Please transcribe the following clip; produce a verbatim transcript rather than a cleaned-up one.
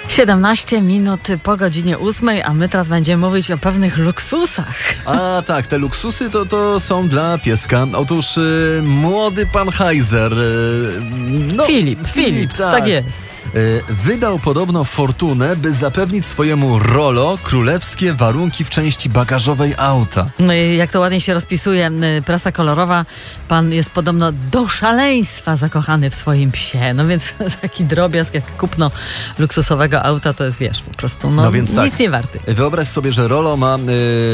siedemnaście minut po godzinie ósmej, a my teraz będziemy mówić o pewnych luksusach. A tak, te luksusy to, to są dla pieska. Otóż y, młody pan Heiser... Y, no, Filip, Filip, tak, tak jest. Y, wydał podobno fortunę, by zapewnić swojemu Rollo królewskie warunki w części bagażowej auta. No i jak to ładnie się rozpisuje prasa kolorowa, pan jest podobno do szaleństwa zakochany w swoim psie. No więc taki drobiazg jak kupno luksusowego auta to jest, wiesz, po prostu no, no więc nic tak, nie warty. Wyobraź sobie, że Rollo ma... Y,